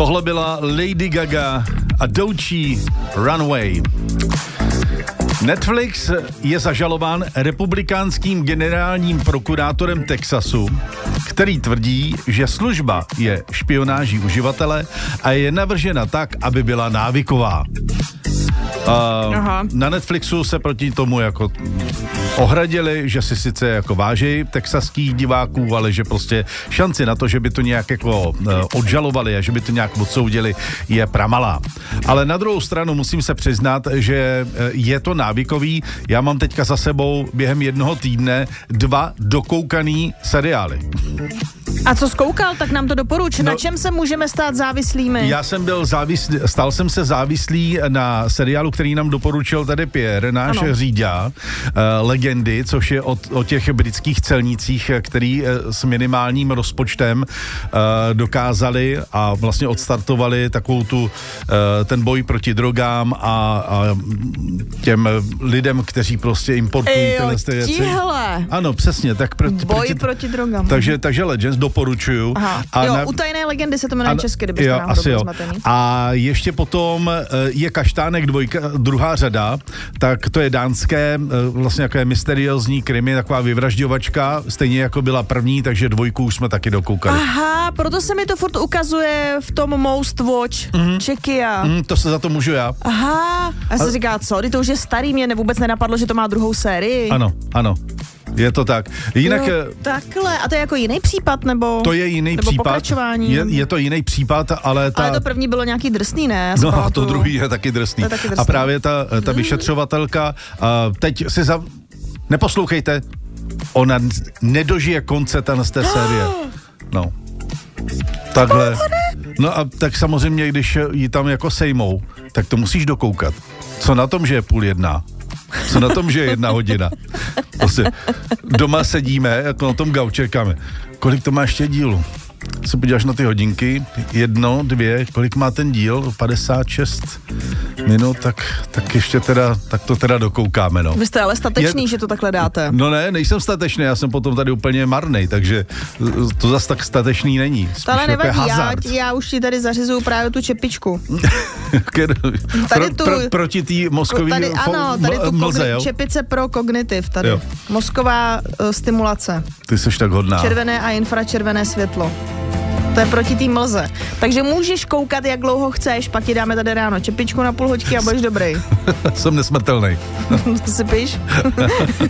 Tohle byla Lady Gaga a Doechii Runaway. Netflix je zažalován republikánským generálním prokurátorem Texasu, který tvrdí, že služba je špionáží uživatele a je navržena tak, aby byla návyková. Na Netflixu se proti tomu jako ohradili, že si sice jako váží texaských diváků, ale že prostě šanci na to, že by to nějak jako odžalovali a že by to nějak odsoudili, je pramalá. Ale na druhou stranu musím se přiznat, že je to návykový. Já mám teďka za sebou během jednoho týdne 2 dokoukaný seriály. A co zkoukal, tak nám to doporuč. Na čem se můžeme stát závislými? Já jsem byl stal jsem se závislý na seriálu, který nám doporučil tady Pierre, náš říďa, Legendy, což je o těch britských celnících, který s minimálním rozpočtem dokázali a vlastně odstartovali takovou ten boj proti drogám a těm lidem, kteří prostě importují tyhle věci. Tihle. Ano, přesně. Tak boj proti drogám. Takže Legends doporučuju. Utajené legendy se to jmenuje česky, kdybyste náhodou byl zmatený. A ještě potom je Kaštánek 2, druhá řada, tak to je dánské, vlastně jaké mysteriózní krimi, taková vyvražďovačka, stejně jako byla první, takže 2 už jsme taky dokoukali. Aha, proto se mi to furt ukazuje v tom Most Watch, Czechia. To se za to můžu já. Aha, a se říká, co, to už je starý, mě vůbec nenapadlo, že to má druhou sérii. Ano. Je to tak. Jinak... takhle. A to je jako jiný případ, nebo... To je jiný nebo případ. Pokračování? Je to jiný případ, ale to první bylo nějaký drsný, ne? No, to druhý je taky drsný. A právě ta vyšetřovatelka, teď si neposlouchejte, ona nedožije konce z té série. No. Takhle. No a tak samozřejmě, když ji tam jako sejmou, tak to musíš dokoukat. Co na tom, že je 12:30? Co na tom, že je 1 hodina? Prostě doma sedíme, jako na tom gauči, čekáme. Kolik to má ještě dílu? Se podíváš na ty hodinky, 1, 2, kolik má ten díl? 56 minut, tak ještě teda, tak to teda dokoukáme, no. Vy jste ale statečný, že to takhle dáte. No ne, nejsem statečný, já jsem potom tady úplně marnej, takže to zas tak statečný není. Ale nevadí, já už ti tady zařizuju právě tu čepičku. Proti té mozkový mlze, jo? Čepice pro kognitiv tady. Jo. Mozková stimulace. Ty jsi tak hodná. Červené a infračervené světlo. To je proti té mlze. Takže můžeš koukat, jak dlouho chceš, pak ti dáme tady ráno čepičku na půl hoďky a budeš dobrý. Jsem nesmrtelný. Sypíš?